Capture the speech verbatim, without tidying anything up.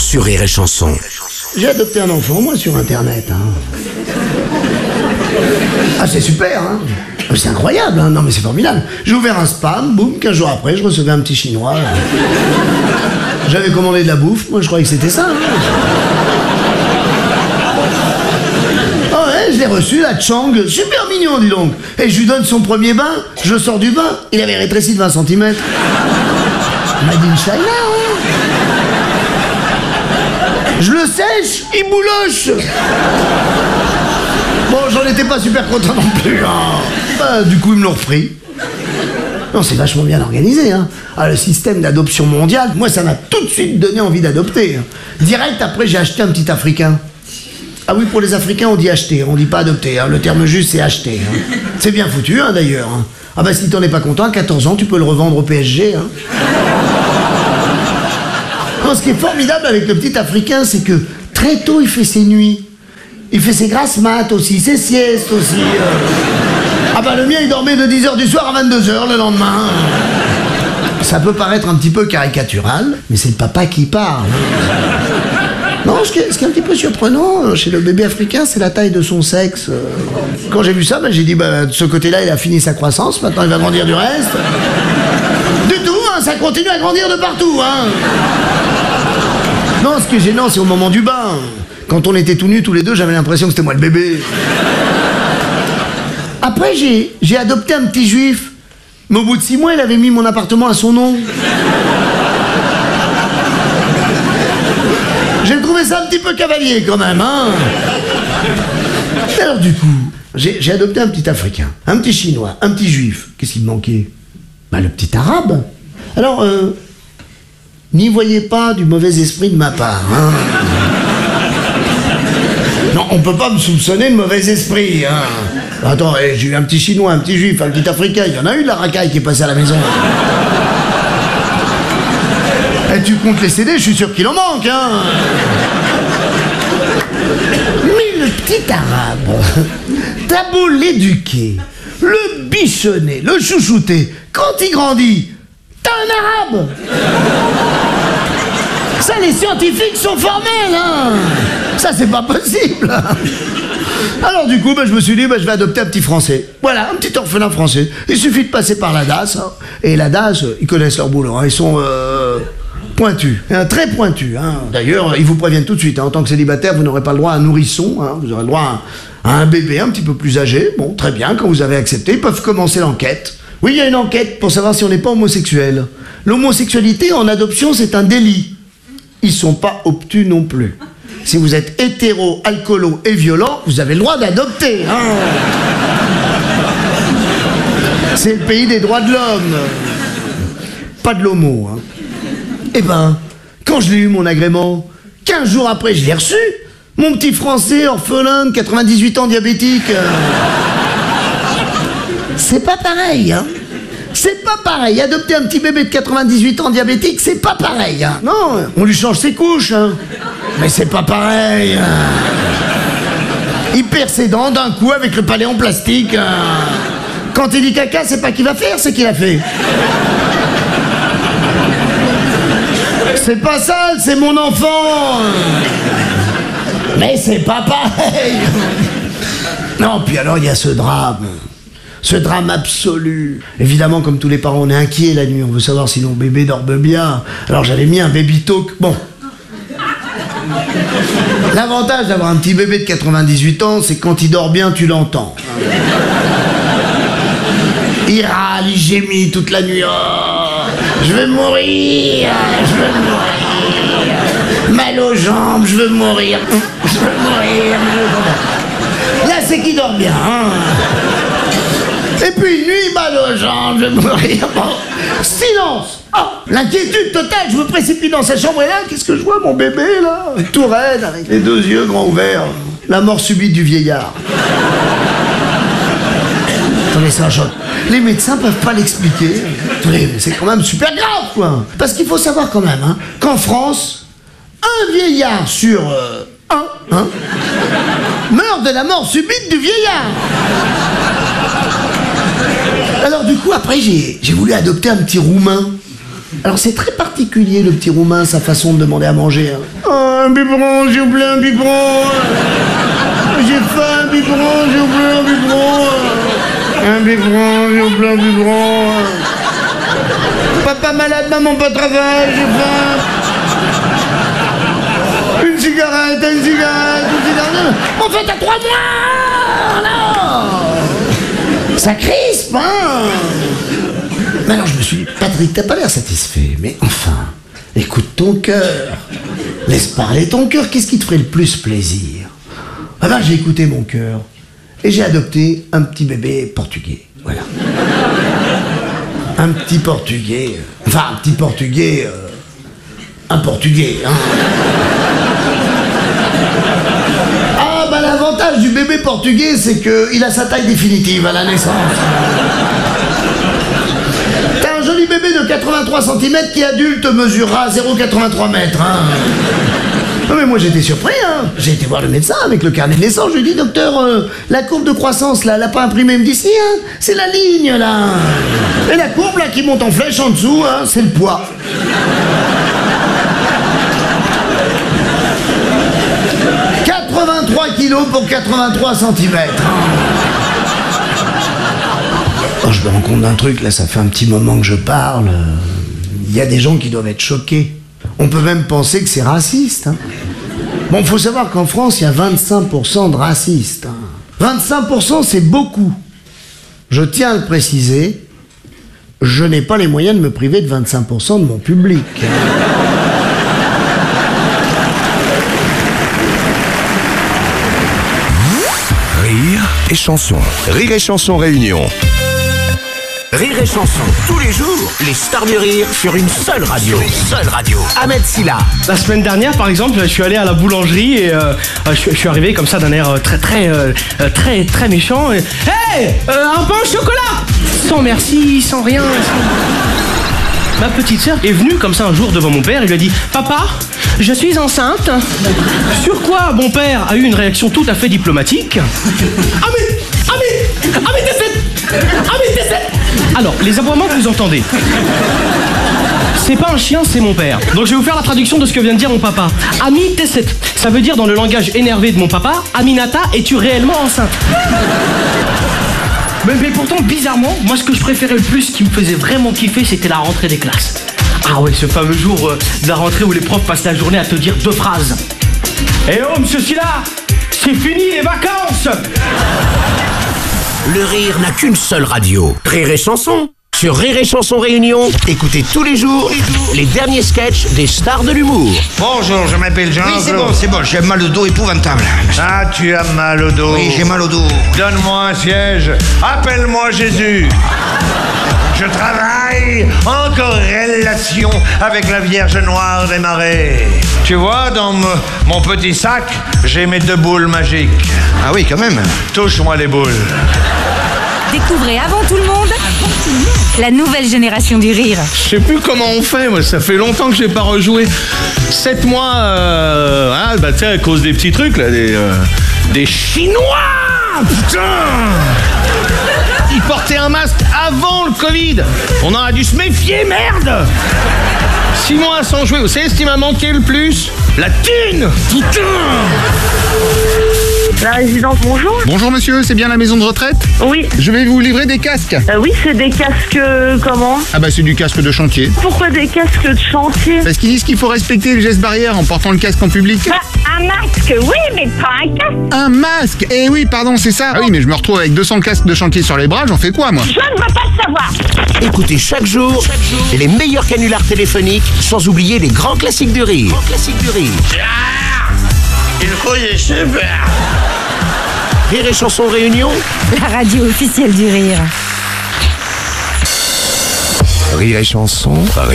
sur Rire et Chanson. J'ai adopté un enfant, moi, sur Internet. Hein. Ah, c'est super, hein. C'est incroyable, hein. Non, mais c'est formidable. J'ai ouvert un spam, boum, quinze jours après, je recevais un petit chinois. J'avais commandé de la bouffe, moi, je croyais que c'était ça. Hein. Oh ouais, je l'ai reçu, la Chang, super mignon, dis donc. Et je lui donne son premier bain, je sors du bain, il avait rétréci de vingt centimètres. Made in China, hein. Je le sèche, il bouloche. Bon, j'en étais pas super content non plus, hein. Bah, du coup, ils me l'ont repris. Non, c'est vachement bien organisé, hein. Ah, le système d'adoption mondiale, moi, ça m'a tout de suite donné envie d'adopter. Hein. Direct après, j'ai acheté un petit Africain. Ah oui, pour les Africains, on dit acheter, on dit pas adopter. Hein. Le terme juste, c'est acheter. Hein. C'est bien foutu, hein, d'ailleurs. Hein. Ah bah, si t'en es pas content, à quatorze ans, tu peux le revendre au P S G. Hein. Non, ce qui est formidable avec le petit Africain, c'est que très tôt, il fait ses nuits. Il fait ses grasses mat aussi, ses siestes aussi. Euh... Ah bah le mien, il dormait de dix heures du soir à vingt-deux heures le lendemain. Ça peut paraître un petit peu caricatural, mais c'est le papa qui parle. Non, ce qui est, ce qui est un petit peu surprenant chez le bébé africain, c'est la taille de son sexe. Quand j'ai vu ça, bah, j'ai dit, bah, de ce côté-là, il a fini sa croissance, maintenant il va grandir du reste. Du tout, hein, ça continue à grandir de partout. Hein. Non, ce qui est gênant, c'est au moment du bain. Quand on était tout nus tous les deux, j'avais l'impression que c'était moi le bébé. Après, j'ai, j'ai adopté un petit juif. Mais au bout de six mois, il avait mis mon appartement à son nom. J'ai trouvé ça un petit peu cavalier quand même, hein. Alors du coup, j'ai, j'ai adopté un petit Africain, un petit Chinois, un petit Juif. Qu'est-ce qui me manquait? Bah le petit Arabe. Alors, euh, n'y voyez pas du mauvais esprit de ma part, hein. Non, on peut pas me soupçonner de mauvais esprit, hein. Attends, j'ai eu un petit Chinois, un petit Juif, un petit Africain, il y en a eu de la racaille qui est passée à la maison. Et tu comptes les C D, je suis sûr qu'il en manque, hein. Mais le petit Arabe, t'as beau l'éduquer, le bichonner, le chouchouter, quand il grandit, t'as un Arabe. Ça, les scientifiques sont formels, hein. Ça, c'est pas possible. Alors du coup, bah, je me suis dit, bah, je vais adopter un petit Français. Voilà, un petit orphelin français. Il suffit de passer par la D A S. Hein. Et la D A S, ils connaissent leur boulot. Hein. Ils sont euh, pointus, hein, très pointus. Hein. D'ailleurs, ils vous préviennent tout de suite. Hein. En tant que célibataire, vous n'aurez pas le droit à un nourrisson. Hein. Vous aurez le droit à, à un bébé un petit peu plus âgé. Bon, très bien, quand vous avez accepté, ils peuvent commencer l'enquête. Oui, il y a une enquête pour savoir si on n'est pas homosexuel. L'homosexualité en adoption, c'est un délit. Ils sont pas obtus non plus. Si vous êtes hétéro, alcoolo et violent, vous avez le droit d'adopter. Hein. C'est le pays des droits de l'homme. Pas de l'homo. Hein. Eh ben, quand je l'ai eu, mon agrément, quinze jours après, je l'ai reçu. Mon petit Français, orphelin de quatre-vingt-dix-huit ans, diabétique. C'est pas pareil, hein. C'est pas pareil. Adopter un petit bébé de quatre-vingt-dix-huit ans diabétique, c'est pas pareil. Hein. Non, on lui change ses couches. Hein. Mais c'est pas pareil. Hein. Il perd ses dents d'un coup avec le palais en plastique. Hein. Quand il dit caca, c'est pas qu'il va faire, c'est qu'il a fait. C'est pas sale, c'est mon enfant. Mais c'est pas pareil. Non, puis alors il y a ce drame. Ce drame absolu. Évidemment, comme tous les parents, on est inquiets la nuit. On veut savoir si nos bébés dorment bien. Alors j'avais mis un baby talk. Bon. L'avantage d'avoir un petit bébé de quatre-vingt-dix-huit ans, c'est que quand il dort bien, tu l'entends. Il râle, il gémit toute la nuit. Oh, je veux mourir, je veux mourir. Mal aux jambes, je veux mourir. Je veux mourir, je veux mourir. Là, c'est qu'il dort bien, hein. Et puis, nuit, mal aux jambes, je vais mourir. Bon. Silence. Oh, l'inquiétude totale, je me précipite dans sa chambre et là, qu'est-ce que je vois, mon bébé, là, tout raide, avec les deux yeux grands ouverts. La mort subite du vieillard. Attendez, c'est un choc. Les médecins peuvent pas l'expliquer. Attendez, c'est quand même super grave, quoi. Parce qu'il faut savoir quand même, hein, qu'en France, un vieillard sur euh, un, hein, meurt de la mort subite du vieillard. Alors du coup, après, j'ai, j'ai voulu adopter un petit Roumain. Alors c'est très particulier le petit roumain, sa façon de demander à manger. Hein. Oh, un biberon, s'il vous plaît, un biberon. J'ai faim, un biberon, s'il vous plaît, un biberon. Un biberon, s'il vous plaît, un biberon. Papa malade, maman pas de travail, j'ai faim. Une cigarette, une cigarette, une cigarette. En fait, à trois mois, non. Ça crispe, hein. Mais alors je me suis dit, Patrick, t'as pas l'air satisfait, mais enfin, écoute ton cœur. Laisse parler ton cœur, qu'est-ce qui te ferait le plus plaisir? Ah ben j'ai écouté mon cœur et j'ai adopté un petit bébé portugais, voilà. Un petit portugais, enfin un petit portugais, euh, un portugais, hein. Ah ben l'avantage du bébé portugais, c'est qu'il a sa taille définitive à la naissance. Joli bébé de quatre-vingt-trois centimètres qui adulte mesurera zéro virgule quatre-vingt-trois mètres. Hein. Non mais moi j'étais surpris, hein. J'ai été voir le médecin avec le carnet de naissance. Je lui ai dit, docteur, euh, la courbe de croissance là, elle a pas imprimé? Il me dit si, hein, c'est la ligne là. Et la courbe là qui monte en flèche en dessous, hein, c'est le poids. quatre-vingt-trois kilos pour quatre-vingt-trois centimètres. Oh, je me rends compte d'un truc, là, ça fait un petit moment que je parle. Il y a des gens qui doivent être choqués. On peut même penser que c'est raciste. Hein. Bon, faut savoir qu'en France, il y a vingt-cinq pour cent de racistes. Hein. vingt-cinq pour cent, c'est beaucoup. Je tiens à le préciser, je n'ai pas les moyens de me priver de vingt-cinq pour cent de mon public. Rire et chanson. Rire et chanson réunion. Rire et chanson, tous les jours, les stars du rire sur une seule radio. Une seule radio. Ahmed Silla. La semaine dernière, par exemple, je suis allé à la boulangerie et euh, je, je suis arrivé comme ça d'un air très très euh, très très méchant. Et, hey, euh, un pain au chocolat. Sans merci, sans rien. Sans... Ma petite sœur est venue comme ça un jour devant mon père et lui a dit, papa, je suis enceinte. Sur quoi mon père a eu une réaction tout à fait diplomatique. Ah mais, ah mais, ah mais t'es cette, ah mais t'es cette. Alors, les aboiements que vous entendez, c'est pas un chien, c'est mon père. Donc je vais vous faire la traduction de ce que vient de dire mon papa. Ami Tesset, ça veut dire dans le langage énervé de mon papa, Aminata, es-tu réellement enceinte? mais, mais pourtant, bizarrement, moi ce que je préférais le plus, ce qui me faisait vraiment kiffer, c'était la rentrée des classes. Ah ouais, ce fameux jour euh, de la rentrée où les profs passent la journée à te dire deux phrases. Eh oh, monsieur Silla, c'est fini les vacances. Le rire n'a qu'une seule radio. Rire et chanson. Sur Rire et chanson réunion, écoutez tous les jours les derniers sketchs des stars de l'humour. Bonjour, je m'appelle Jean. Oui, c'est bon, c'est bon, j'ai mal au dos épouvantable. Ah, tu as mal au dos. Oui, j'ai mal au dos. Donne-moi un siège. Appelle-moi Jésus. Je travaille en corrélation avec la Vierge Noire des Marais. Tu vois, dans m- mon petit sac, j'ai mes deux boules magiques. Ah oui, quand même. Touche-moi les boules. Découvrez avant tout le monde la nouvelle génération du rire. Je sais plus comment on fait, moi, ça fait longtemps que j'ai pas rejoué. Sept mois, euh, ah, bah tu sais, à cause des petits trucs là, des, euh, des Chinois, putain. Ils portaient un masque avant le Covid. On en a dû se méfier, merde. Six mois sans jouer, vous savez ce qui m'a manqué le plus? La thune, putain. La résidence, bonjour. Bonjour monsieur, c'est bien la maison de retraite? Oui. Je vais vous livrer des casques. Euh, oui, c'est des casques euh, comment? Ah bah c'est du casque de chantier. Pourquoi des casques de chantier? Parce qu'ils disent qu'il faut respecter le geste barrière en portant le casque en public. Bah, un masque, oui, mais pas un casque. Un masque. Eh oui, pardon, c'est ça. Ah oui, mais je me retrouve avec deux cents casques de chantier sur les bras, j'en fais quoi moi? Je ne veux pas le savoir. Écoutez chaque jour, chaque jour les meilleurs canulars téléphoniques, sans oublier les grands classiques du rire. Grands classiques du rire. Ah, il faut est super. Rire et chanson réunion. La radio officielle du rire. Rire et chanson. Rire